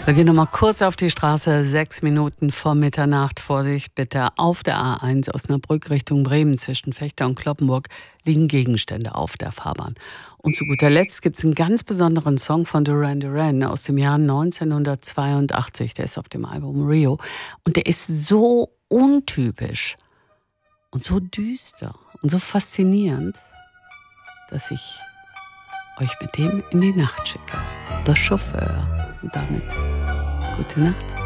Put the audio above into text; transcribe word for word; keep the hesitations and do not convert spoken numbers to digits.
Wir gehen nochmal kurz auf die Straße, sechs Minuten vor Mitternacht. Vorsicht bitte, auf der A eins Osnabrück Richtung Bremen zwischen Vechta und Cloppenburg liegen Gegenstände auf der Fahrbahn. Und zu guter Letzt gibt es einen ganz besonderen Song von Duran Duran aus dem Jahr neunzehnhundertzweiundachtzig. Der ist auf dem Album Rio und der ist so untypisch und so düster und so faszinierend, dass ich euch mit dem in die Nacht schicke. Der Chauffeur. Und damit gute Nacht.